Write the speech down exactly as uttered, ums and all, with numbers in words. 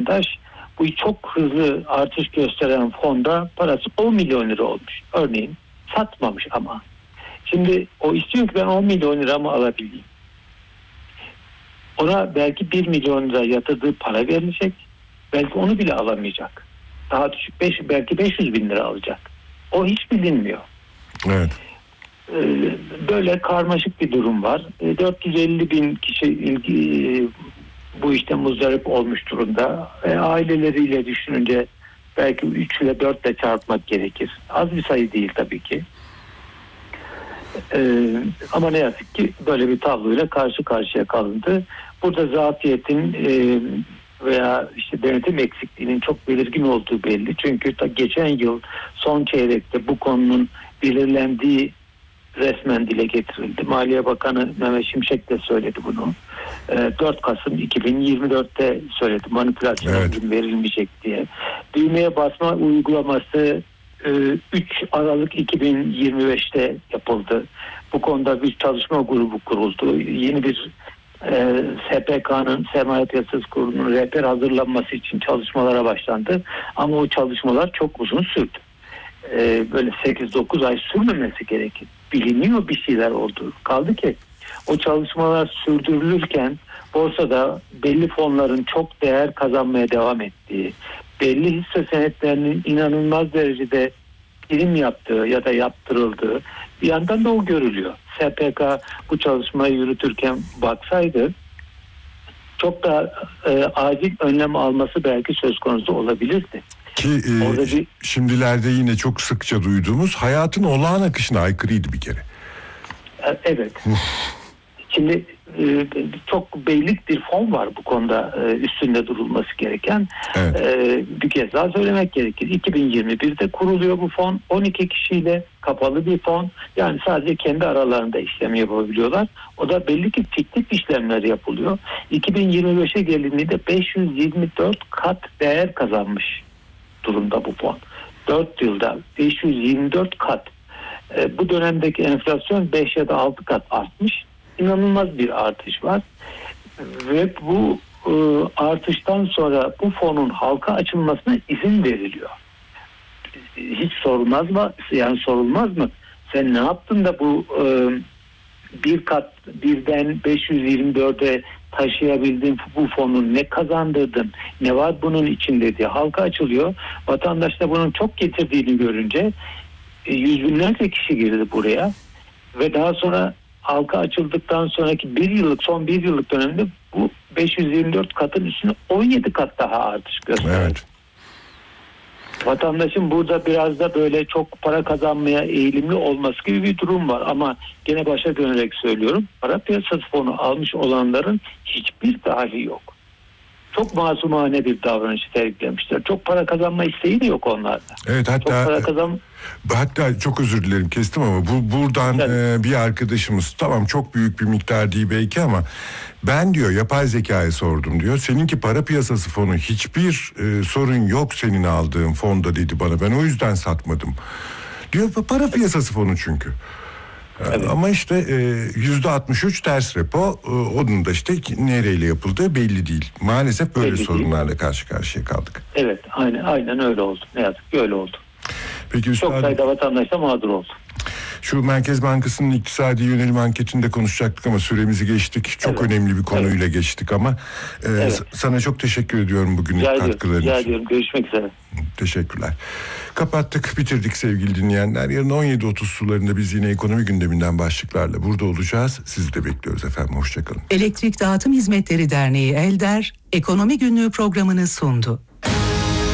vatandaş bu çok hızlı artış gösteren fonda parası on milyon lira olmuş. Örneğin satmamış ama. Şimdi o istiyor ki ben on milyon lira mı alabileyim? Ona belki bir milyon lira yatırdığı para verilecek. Belki onu bile alamayacak. Daha düşük beş, belki beş yüz bin lira alacak. O hiç bilinmiyor. Evet. Böyle karmaşık bir durum var. dört yüz elli bin kişi ilgi, bu işte muzdarip olmuş durumda. E, aileleriyle düşününce belki üç ile dört ile çarpmak gerekir. Az bir sayı değil tabii ki. E, ama ne yazık ki böyle bir tabloyla karşı karşıya kalındı. Burada zatiyetin e, veya işte denetim eksikliğinin çok belirgin olduğu belli. Çünkü ta geçen yıl son çeyrekte bu konunun belirlendiği resmen dile getirildi. Maliye Bakanı Mehmet Şimşek de söyledi bunu. dört Kasım iki bin yirmi dörtte söyledi. Manipülasyon evet. verilmeyecek diye. Düğmeye basma uygulaması üç Aralık iki bin yirmi beşte yapıldı. Bu konuda bir çalışma grubu kuruldu. Yeni bir e, S P K'nın Sermaye Piyasası Kurulu'nun rehber hazırlanması için çalışmalara başlandı. Ama o çalışmalar çok uzun sürdü. E, böyle sekiz dokuz ay sürmemesi gerekir. Biliniyor bir şeyler oldu. Kaldı ki o çalışmalar sürdürülürken borsada belli fonların çok değer kazanmaya devam ettiği, belli hisse senetlerinin inanılmaz derecede prim yaptığı ya da yaptırıldığı bir yandan da o görülüyor. S P K bu çalışmayı yürütürken baksaydı çok da e, acil önlem alması belki söz konusu olabilirdi. Ki e, bir... şimdilerde yine çok sıkça duyduğumuz hayatın olağan akışına aykırıydı bir kere. Evet. Şimdi e, çok beylik bir fon var bu konuda e, üstünde durulması gereken. Evet. E, bir kez daha söylemek gerekir. iki bin yirmi birde kuruluyor bu fon. on iki kişiyle kapalı bir fon. Yani sadece kendi aralarında işlem yapabiliyorlar. O da belli ki fiktif işlemler yapılıyor. iki bin yirmi beşe gelindiğinde beş yüz yirmi dört kat değer kazanmış durumda bu fon. dört yılda beş yüz yirmi dört kat. E, bu dönemdeki enflasyon beş ya da altı kat artmış. İnanılmaz bir artış var. Ve bu e, artıştan sonra bu fonun halka açılmasına izin veriliyor. Hiç sorulmaz mı? Yani sorulmaz mı? Sen ne yaptın da bu e, bir kat birden beş yüz yirmi dörde taşıyabildin, bu fonun ne kazandırdın, ne var bunun içinde diye halka açılıyor. Vatandaş da bunun çok getirdiğini görünce e, yüz binlerce kişi girdi buraya ve daha sonra halka açıldıktan sonraki bir yıllık son bir yıllık dönemde bu beş yüz yirmi dört katın üstüne on yedi kat daha artış gösterdi. Evet. Vatandaşın burada biraz da böyle çok para kazanmaya eğilimli olması gibi bir durum var. Ama gene başa dönerek söylüyorum. Para piyasası fonu almış olanların hiçbir dahili yok. Çok masumane bir davranış sergilemişler. Çok para kazanma isteği de yok onlarda. Evet, hatta çok para kazan... hatta çok özür dilerim kestim ama bu buradan e, bir arkadaşımız tamam çok büyük bir miktar değil belki ama ben diyor yapay zekaya sordum diyor. Seninki para piyasası fonu hiçbir e, sorun yok senin aldığın fonda dedi bana. Ben o yüzden satmadım. Diyor para piyasası fonu çünkü. Evet. Ama işte yüzde altmış üç ters repo, e, onun da işte nereyle yapıldığı belli değil. Maalesef böyle belli sorunlarla değil. Karşı karşıya kaldık. Evet, aynen aynen öyle oldu. Ne yazık ki öyle oldu. Peki çok üstadım, sayıda vatandaş da mağdur oldu. Şu Merkez Bankası'nın iktisadi yönelim anketinde konuşacaktık ama süremizi geçtik. Çok evet. önemli bir konuyla evet. geçtik ama e, evet. sana çok teşekkür ediyorum bugünün katkılarınız. Rica ediyorum. Görüşmek üzere. Teşekkürler. Kapattık, bitirdik sevgili dinleyenler. Yarın on yedi otuz sularında biz yine ekonomi gündeminden başlıklarla burada olacağız. Sizi de bekliyoruz efendim. Hoşçakalın. Elektrik Dağıtım Hizmetleri Derneği Elder, Ekonomi Günlüğü programını sundu.